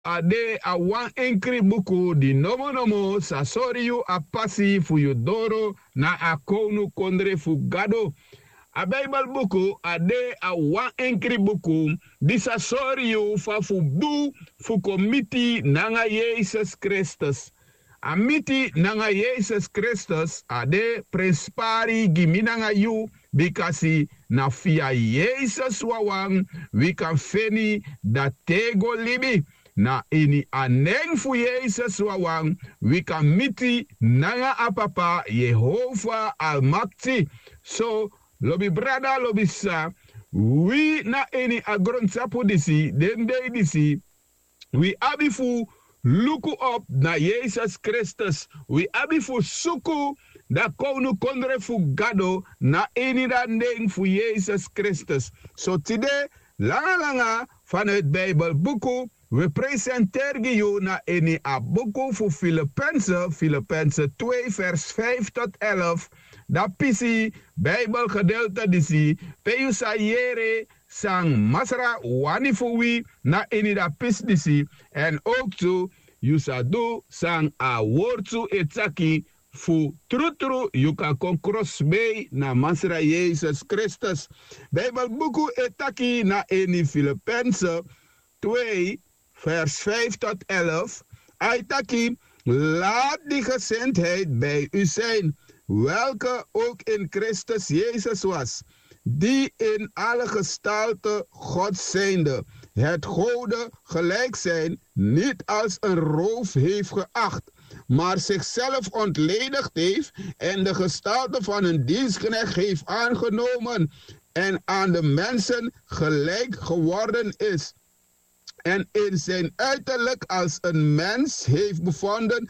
ade a wan enkri buku di nomo sa sori yu a pasi fu yu doro na a konu kondre fu gado. A Bible buku ade a wan enkri buku di sa sori yu fa fu du fu komiti nanga Jesus Christus. A miti nanga Jesus Christus ade prespari giminanga yu bikasi na fia Jesus wawang we kan feni da tego libi. Na ini aneng fu Jesus wawang we kan miti nanga apapa Jehovah Almighty. So lobi brada lobi sa we na ini agron sapu disi dende disi we abifu luku op na Jesus Christus. We abifu suku da konu kondre fu gado na ini ding fu Jesus Christus. So today langa vanuit Bijbel buku we presenteren je na in a boek voor Filippenzen 2 vers 5 tot 11. Dat pisi Bijbelgedeelte disi peusa yere sang masra wani fuwi na in da pis disi en ook zo yusadu sang a woordsu etaki fu trutru yuka kon crossbay na masra Jesus Christus. Bijbelboeku etaki na in Filippenzen 2 vers 5 tot 11. Aitaki, laat die gezindheid bij u zijn, welke ook in Christus Jezus was, die in alle gestalte God zijnde, het Gode gelijk zijn, niet als een roof heeft geacht, maar zichzelf ontledigd heeft en de gestalte van een dienstknecht heeft aangenomen en aan de mensen gelijk geworden is. En in zijn uiterlijk als een mens heeft bevonden,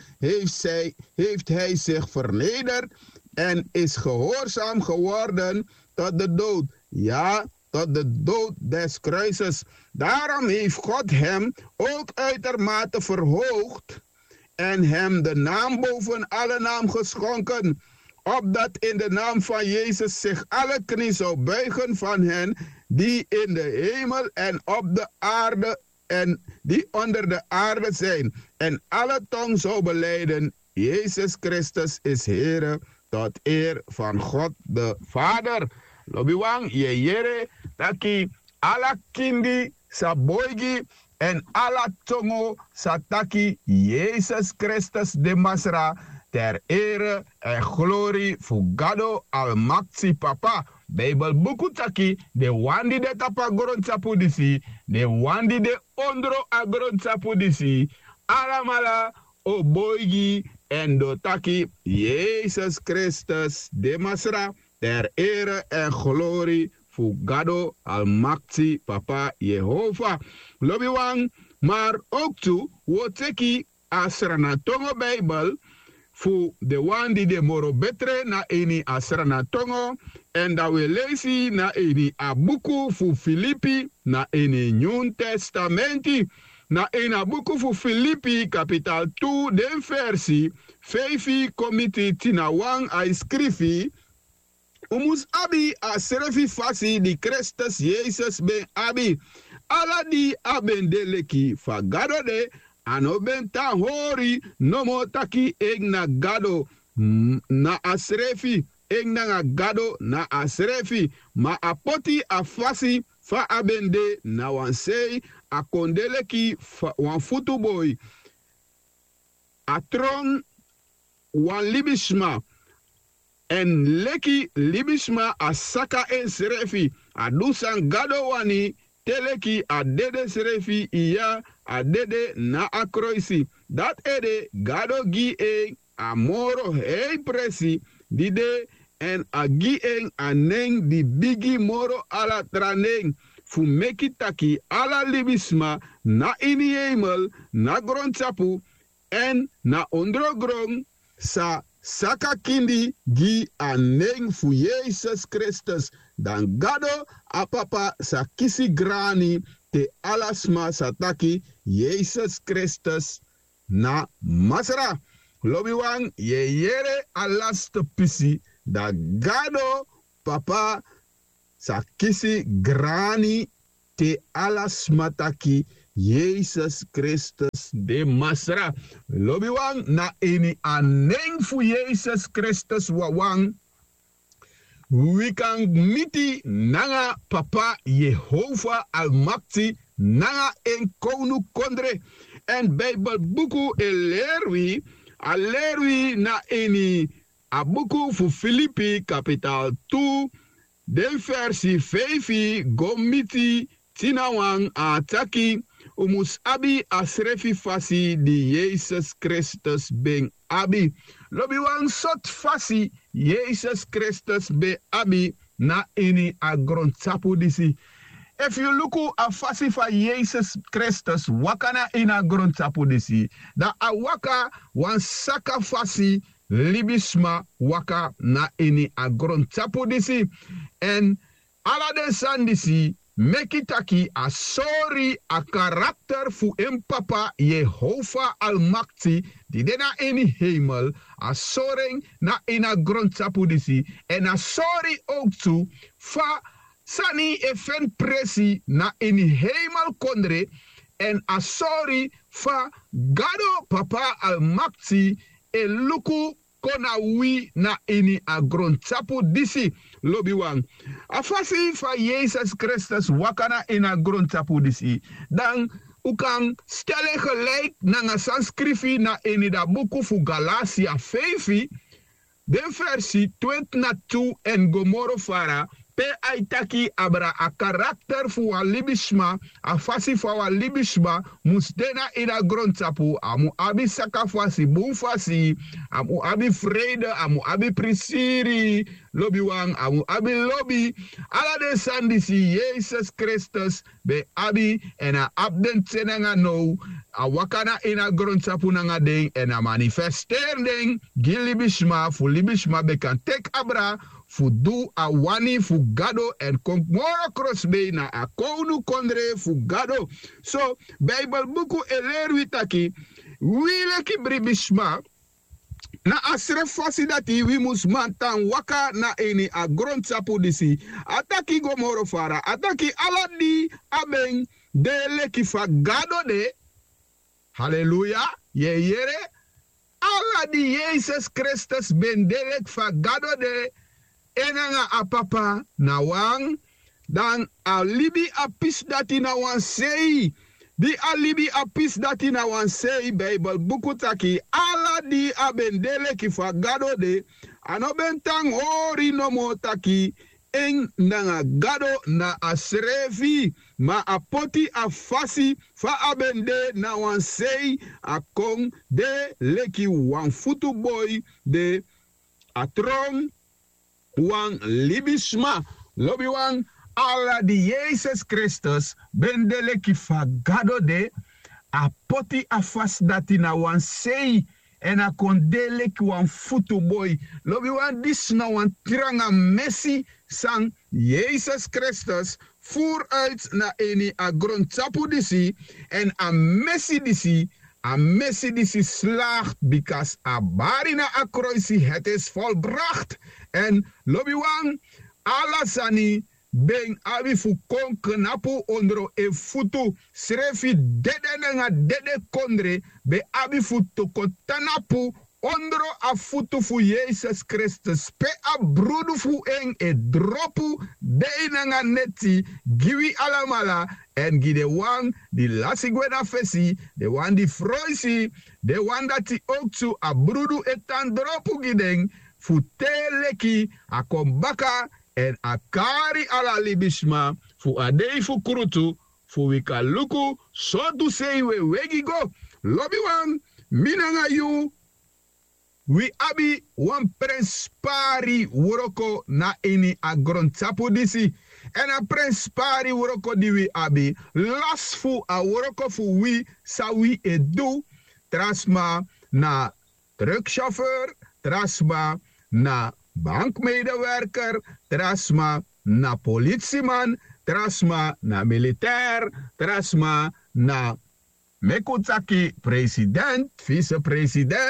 heeft hij zich vernederd en is gehoorzaam geworden tot de dood. Ja, tot de dood des kruises. Daarom heeft God hem ook uitermate verhoogd en hem de naam boven alle naam geschonken, opdat in de naam van Jezus zich alle knie zou buigen van hen die in de hemel en op de aarde en die onder de aarde zijn. En alle tong zou belijden, Jezus Christus is Heere, tot eer van God de Vader. Lobiwang, yere, taki, ala kindi, saboigi, en ala tongo, sataki, Jezus Christus de Masra, ter ere en glorie fugado almaxi papa. Bijbel buku taki, de wandi de tapa goron sapu disi, de wandi de ondro agron sapu disi, alamala o boigi en do taki, Jezus Christus de Masra, ter ere en glorie fugado almaxi papa Jehovah. Lobiwang, maar ook toe, woteki asrana tongo Bijbel, fu de wan die de moro betre na eni asrana tongo en da we lezen na eni abuku fu Filipi na eni New Testamenti na eni abuku fu Filipi kapital 2 de versi 5 komiti tina wang a skrifi umus abi a serefi fasi di Christus Jezus ben abi ala di abendeleki fagado de ano benta hori nomo taki egna gado na asrefi egna gado na asrefi ma apoti afasi fa abende na wansei akondeleki wan futuboy atron wan libishma en leki libishma asaka en srefi adusan gado wani teleki adede srefi iya adede na akroisi. Dat ede gado gi en amoro hei presi dide en agi en aneng di bigi moro ala traneng fu meki taki ala libisma na ini hemel na grondsapu en na ondrogrong sa saka kindi gi aneng fu Jesus Christus dan gado apapa sa kisi grani te alasma sataki Jesus Christus na masra. Lobiwang ye yere alas te pisi da gado papa sa kisi grani te alasma taki Jezus Christus de Masra. Lobi wang na eni aneng fu Jezus Christus wawang. We kan miti nanga papa Jehovah Almakti nanga en konu kondre. En Bijbel buku elerwi na eni a buku fu Filipi kapital 2 den versi 5 gomiti tinawang ataki umus abi asrefi fasi di Jezus Christus ben abi. Lobi wang sot fasi Jezus Christus be abi na ini agron tapu disi. If you look a fasi fa Jesus Christus wakana ina agron tapu disi. Da a waka wan saka fasi libisma waka na ini agron tapu disi. En ala de san disi mekitaki a sorry a karakter fu papa Jehovah Almakti die dena eni hemel a soring na ina grondtapu disi en a sorry ook toe fa sani efen presi na eni hemel kondre en a sorry fa gado papa Almakti e luku kona wi na ini a grondtapu disi. Lobi wang. Afasi fa Jezus Christus wakana in a grondtapu disi. Dan u kan stellen gelijk na nga sanskrifi na eni da buku fu Galatia 5. Den versi 20 na 2 en gomoro fara. Pe aitaki abra a karakter fu wa libisma. Afasi fa wa libisma. Musdena in a grondtapu. Amu abi sakafasi bufasi. Amu abi vrede. Amu abi prisiri. Lobi wang, amu abi lobi. Ala de sandisi Jezus Christus be abi en a abden tenanga no. A wakana in a grondtapu nanga ding en a manifesteer ding. Gilibishma, fu libishma be kan tek abra. Fu du a wani fu gado en kom moro crossbay na a konu kondre fu gado. So, Bible buku elerwi taki. Wile ki bribishma. Na asre fasi dati we mus mantan waka na eni a grondtapu disi. Ataki gomoro fara. Ataki aladi aben dele ki fa gado de. Hallelujah. Ye yere. Aladi Jesus Christus ben dele fa gado de. Enanga a papa na wang. Dan alibi apis dati na wan sei. Di alibi apis dati na wan sei Bible buku taki ala di abendele ki fa gado de anobentang ori no mo taki en nanga gado na asrefi ma apoti afasi fa abende na wan sei akong de leki wan futu boy de atron wan libisma lobi wan ala di Jezus Christus bendele ki fa gado de a poti a fas dati na wan sei en a kondele ki wan futu boy. Lobi wan dis na wan tranga messi sang Jezus Christus voer uit na eni a grondtapu disi en a messi disi slaagt because a barina a kruisi het is volbracht. En lobi wan ala sani ben abi fu kon knapu ondro e futu srefi dede nga dede kondre be abi fu tokotanapu ondro a futu fu Jesus Christus pe a brudu fu en e dropu de nga neti giwi alamala en gide wan di lasigwena fesi de wan di froisi de wan dati ook tu a brudu etan dropu gideng fu teleki a kombaka en akari ala libisma fu adei fu kurutu fu wika luku so tu sei we wegi go lobi wan minanga yu wi abi wan prenspari woroko na ini agrontapu disi en a prenspari woroko di wi abi las fu a woroko fu wi sa wi edu trasma na truckchauffeur trasma na bankmedewerker, trasma na politieman, trasma na militair, trasma na mekutaki president, vicepresident,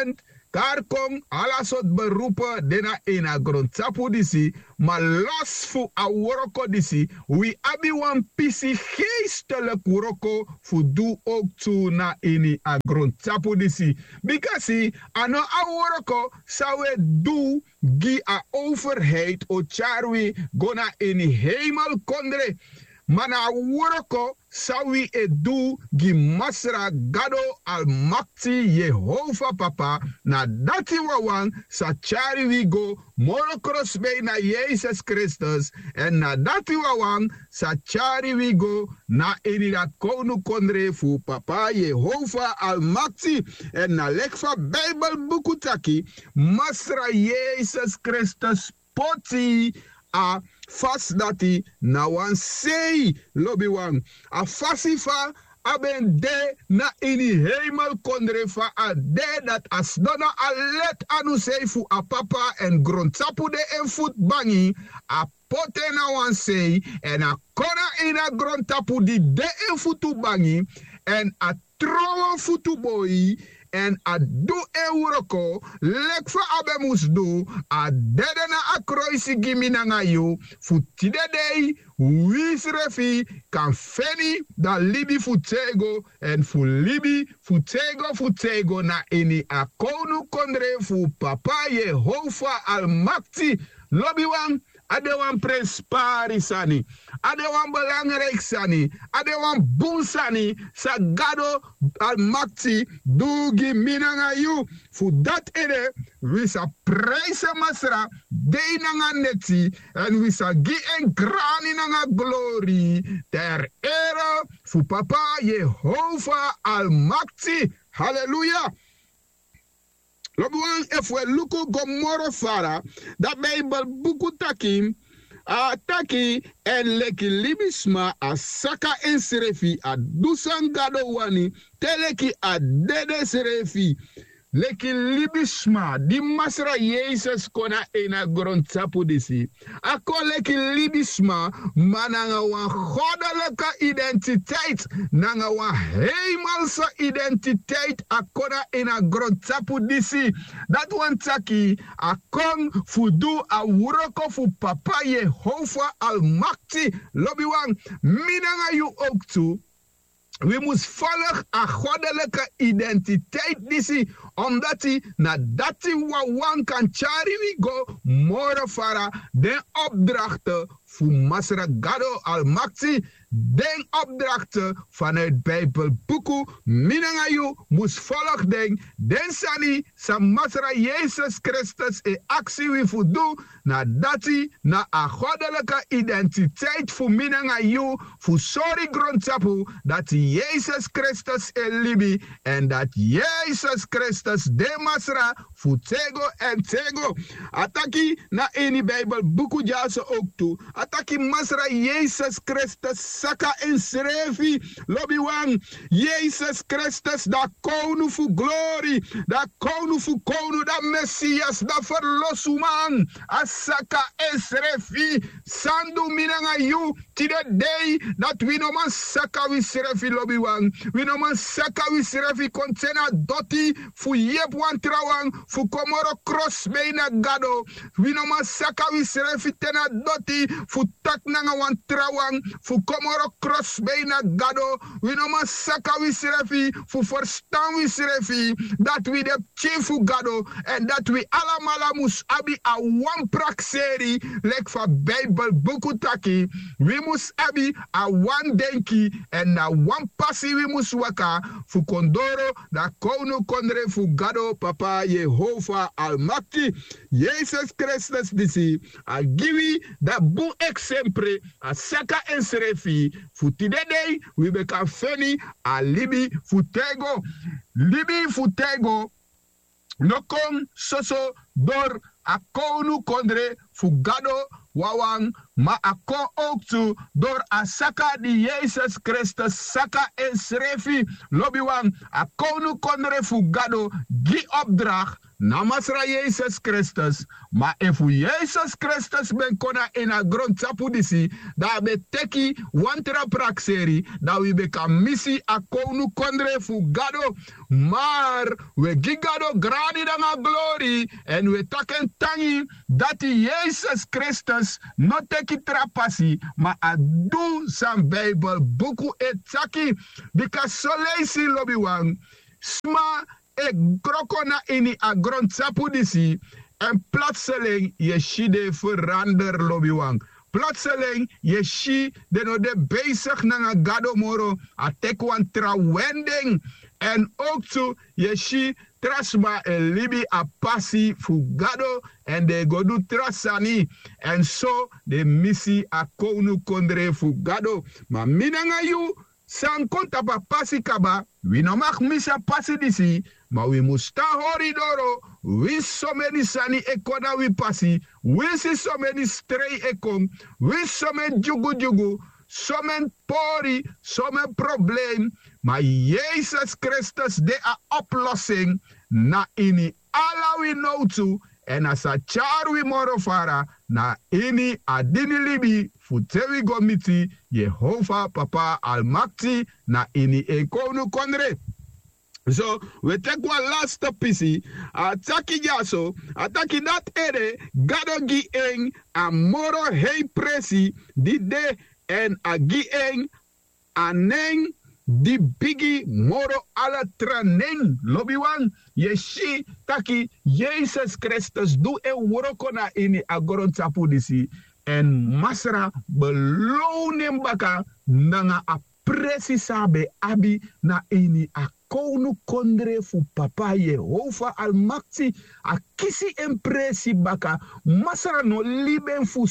Karkom, alla soort beroepen, dena ena grondsapu disi, maar los fu a woroko disi, we abi wan pisi geestelijk woroko fu du ook toe na ini a grondsapu disi. Because ano a woroko sawe du gi a overheid o charwi gona ini hemel kondre. Mana woroko sawi edu gi masra gado al makti Jehovah papa na dati wawan sa chari we go moro crossbay na Jesus Christus en na dati wawan sa chari we go na enida konu kondre fu papa Jehovah al makti en na lekfa Bible bukutaki masra Jesus Christus poti a fast dati na wan sei lobi wan a fasifa aben de na ini hemel kondre fa a de dat as dona a let anu sei fu a papa en grondsapu de en foot bangi a pote na wan sei en a kona ina grondtapu di de en futu bangi en a trowa futu boy en a do euroko lek fa abemus do a dede na a kroisi gimi na ngayu futide dei wisrefi kan feni da libi futego en fu libi futego na ini a konu kondre fu papa Jehovah almakti lobi wan ade wan prespari sani, ade wan belangrijk sani, ade wan boel sani, sa gado almakti dugi minanga yu. Fu dat ede, we sa prijse masra, de nanga neti, en we sa gi en grani nanga glory, ter ere fu papa Jehovah almakti. Halleluja. Lobuan if we look gomoro fara, da Bible buku taki, taki en leki libisma a saka en serefi a dusan gado wani, teleki a dede serefi. Leki libisma, di masra Jesus kona ena grondsapu disi. Ako leki libisma, mananga wan goddelijke identiteit, nanga wan hemelsa identiteit, akona ena grondsapu disi. Dat wan taki, akong fudu a wuroko fu papa Jehovah almakti, lobi wan, minanga yu ook toe. We moest volgen a goddelijke identiteit disi, omdat hij na dat wan kan chari we go more fara den opdrachten voor Masra Gado Almakti, den opdrachten vanuit Bijbelboeken, minangayu moest volgen den sani sa Masra Jezus Christus e actie we voor doen, na dat hij na a goddelijke identiteit voor minangayu, voor sorry grondsapu, dat Jezus Christus e libi, en dat Jezus Christus de Masra voor tego en tego. Ataki na eni Bijbelboeken jase ook toe. Ataki Masra Jezus Christus saka en srefi lobi wang Jezus Christus da konu fu glory, da konu fu konu da Messias da verlosu man asaka en srefi sandu minanga yu tide day dat we no man saka wi srefi lobi wang we no man saka wi srefi kontena doti fu yep wan trawang fu komoro cross beina gado we no man saka wi srefi tena doti fu tak nanga wan trawang fu komoro cross beina gado we no man saka wi srefi fu verstaan wi srefi dat we de chifu gado en dat we alamala mus abi a wan prakseri lek fa Bible buku taki we mus abi a wan denki en na wan passi we mus waka fu kondoro da kono kondre fu gado papa Jehovah almakti Jesus Christus disi a givi da bu exemple a saka en srefi fu tidedei we beka feni a libi futego no kom soso dor a konu kondre fu gado wawang ma ako ook toe door a saka di Jesus Christus saka en srefi lobi wang a konu kondre fu gado gi opdracht namasra Jesus Christus. Maar if Jesus Christus ben kona in a grond tapu disi, da be teki wantra prakseri, da we be kan misi a konu kondre fu gado, maar we gigado grani danga glory, en we taken tangi dati Jesus Christus no teki trapasi, ma a do some Bible buku etaki, because so leisi lobi wang, sma e grokona ini a grond tapu disi, en plotseling je shide verander lobi wang. Plotseling je shi de no de bezig na gado moro a tekwan trawending. En ook zo je shi trasma e libi a passi fu gado en de godu trasani. En so de missie a konu kondre fu gado. Ma minanga yu san konta pa passi kaba. We no mag misa passi disi. Maar we moesten horidoro, we so many sani ekoda we passi, we see so many stray ekong, we so many jugu, so many pori, so many probleem. Maar Jezus Christus de a oplossing na ini ala we know to, en as a char we morofara, na ini adini libi, futewi gomiti, Jehovah Papa Almakti, na ini ekonu konre. So, we take one last piece. Ataki jaso, ataki dat ere, gado gi eng, a moro hei presi, di de en a gi eng, aneng, di bigi moro ala traneng. Lobi wan, yeshi taki, Jesus Christus, du e worokona ini agoron tapu disi, en masra belonen baka, nanga a presi sabe abi na ini a konu kondre fu papa Jehovah Almakti a kisi impresi baka masara no liben fu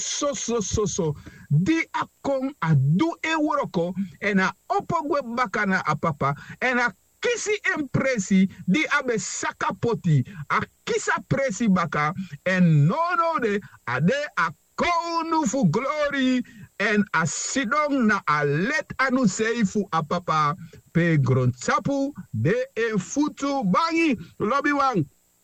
so di a kon a du e woroko en a opogwe baka na a papa en a kisi impresi di abe sakapoti a kisa presi baka en no de ade a konu fu glory en a sidong na a let anu sei fu a papa pe grondsapu de e futu bangi lobi wang.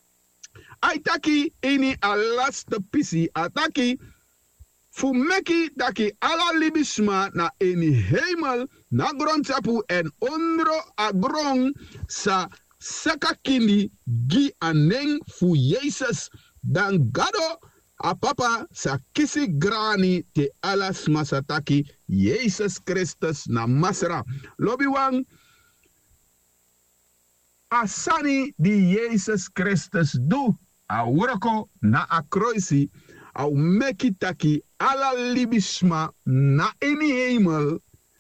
Aitaki ini a last pisi ataki fu meki taki ala libisma na eni hemel na grondsapu en ondro a grong sa sakakindi gi aneng fu Jesus dan gado a papa sa kisi grani te alas masataki Jesus Christus na masra. Lobi wang asani di Jesus Christus du a worko na a kroisi au meki taki ala libisma na ini hemel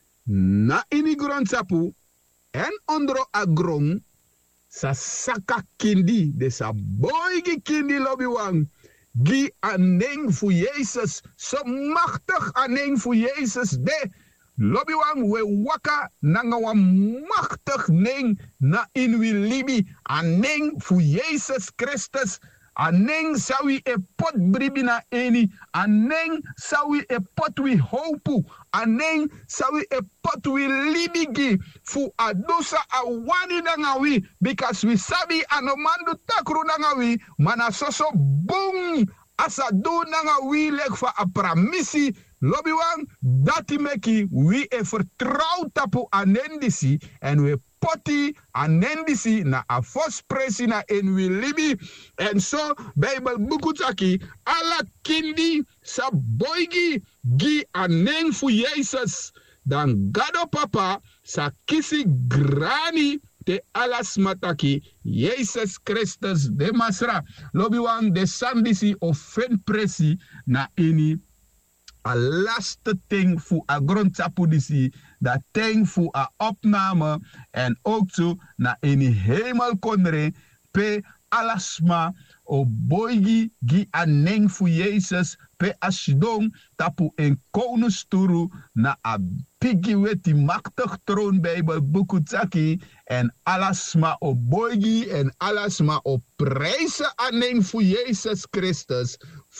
na ini grondsapu en ondro a grong sa saka kindi de sa boygi kindi lobi wang. Gi aneng fu Jezus, so machtig aneng fu Jezus de. Lobi wang we waka nanga wa machtig neng na in wi libi aneng fu Jezus Christus. Aneng sawi e pot bribina eni, aneng sawi e pot wi hopu, aneng sawi e pot wi libigi fu adusa awani dangawi, because we sabi anomandu takru dangawi, mana soso bung asa do dangawi leg fa apramisi. Lobi wang dati meki we e vertrouw tapu anendisi en we poti anendisi na a fos presi na en we libi en so Bible bukutaki ala kindi sa boygi gi aneng fu Jesus dan gado papa sa kisi grani te alas mataki Jesus Christus de masra. Lobi wang de sandisi ofen presi na eni a laatste ting voor a grondtapu disi, dat ting voor a opname en ook zo na in de hemel konre pe alasma o boygi gi aneng voor Jezus pe asidong tapu en konusturu na a pigi weti machtig troon Bijbel bukutaki en alasma o boygi en alasma o prijzen aneng voor Jezus Christus.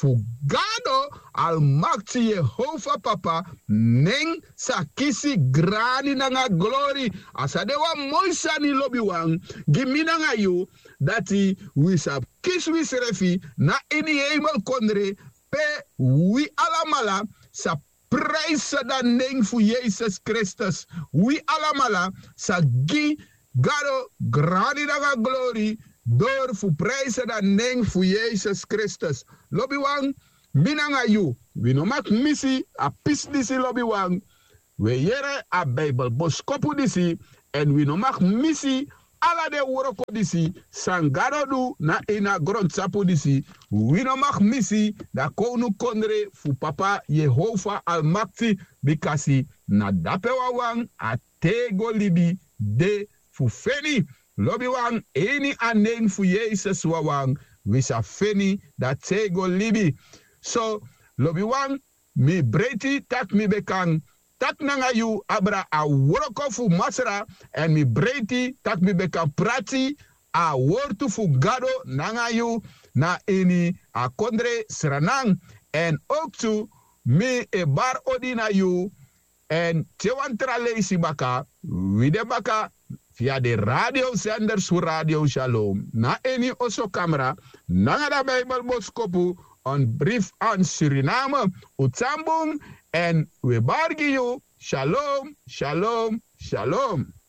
Fugado almakti Jehovah Papa neng sakisi grani nanga glory asadewa moisani lobi wang giminanga yu dati we sab kiswis refi na ini hemel kondre pe wi alamala sa prijzen dan neem voor Jezus Christus. Wie allemaal sa gi gado grani daga glory door voor prijzen dan neem voor Jezus Christus. Lobby wang minanga you. We no mak misi a pis disi lobby wang. We yere a Bijbel boskopu disi en we no mak misi ala de woroko disi sangado du na ina grondsapu disi we no mag misi da konu kondre fu papa Jehovah Almighty bikasi na dape wang a tego libi de fu feni lobi wang eni anen fu Jesus wang we sa feni da tego libi so lobi wang mi breti tak mi bekang tak nanga yu abra a woroko fu masra en mi breiti tak mi beka prati a wortu fu gado nanga yu na eni a kondre sranang en ook tu mi e bar odina yu en tewantra leisi baka wide baka via de radio zenders fu Radio Shalom na eni oso camera nanga da Bijbel boskopu on brief aan Suriname utsambung en we bargi you. Shalom, shalom, shalom.